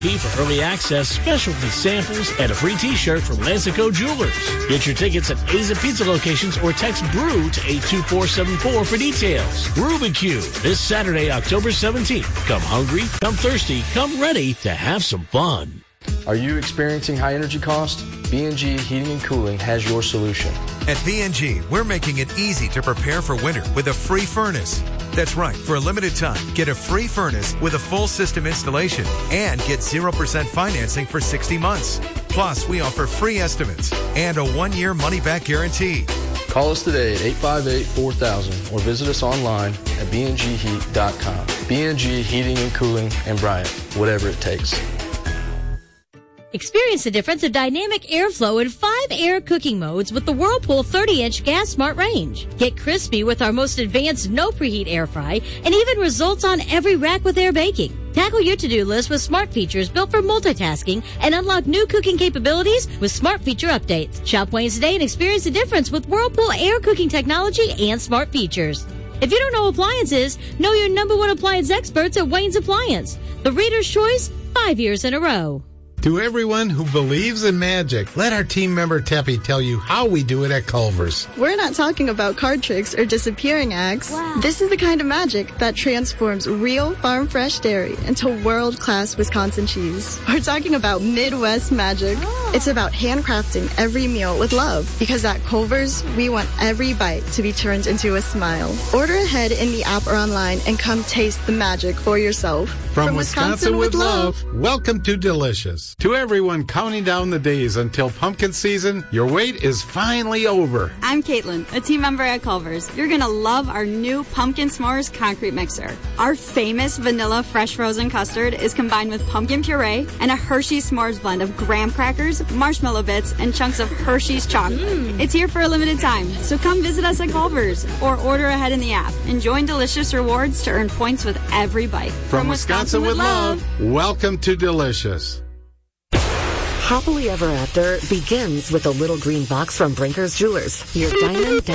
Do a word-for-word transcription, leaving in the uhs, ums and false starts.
For early access, specialty samples, and a free t-shirt from Lansico Jewelers. Get your tickets at A's Pizza locations or text BREW to eight two four seven four for details. Brewbecue, this Saturday, October seventeenth. Come hungry, come thirsty, come ready to have some fun. Are you experiencing high energy costs? B and G Heating and Cooling has your solution. At B and G, we're making it easy to prepare for winter with a free furnace. That's right. For a limited time, get a free furnace with a full system installation and get zero percent financing for sixty months. Plus, we offer free estimates and a one-year money-back guarantee. Call us today at eight five eight, four thousand or visit us online at b n g heat dot com. B and G Heating and Cooling and Bryant, whatever it takes. Experience the difference of dynamic airflow in five air cooking modes with the Whirlpool thirty inch Gas Smart Range. Get crispy with our most advanced no preheat air fry and even results on every rack with air baking. Tackle your to-do list with smart features built for multitasking and unlock new cooking capabilities with smart feature updates. Shop Wayne's today and experience the difference with Whirlpool air cooking technology and smart features. If you don't know appliances, know your number one appliance experts at Wayne's Appliance. The Reader's Choice, five years in a row. To everyone who believes in magic, let our team member Teppy tell you how we do it at Culver's. We're not talking about card tricks or disappearing acts. Wow. This is the kind of magic that transforms real farm-fresh dairy into world-class Wisconsin cheese. We're talking about Midwest magic. Oh. It's about handcrafting every meal with love, because at Culver's, we want every bite to be turned into a smile. Order ahead in the app or online and come taste the magic for yourself. From, From Wisconsin, Wisconsin with love, love, welcome to Delicious. To everyone counting down the days until pumpkin season, your wait is finally over. I'm Caitlin, a team member at Culver's. You're going to love our new Pumpkin S'mores concrete mixer. Our famous vanilla fresh frozen custard is combined with pumpkin puree and a Hershey's S'mores blend of graham crackers, marshmallow bits, and chunks of Hershey's chocolate. Mm. It's here for a limited time, so come visit us at Culver's or order ahead in the app and join Delicious Rewards to earn points with every bite. From, From Wisconsin, Wisconsin with love, welcome to Delicious. Happily Ever After begins with a little green box from Brinker's Jewelers. Your diamond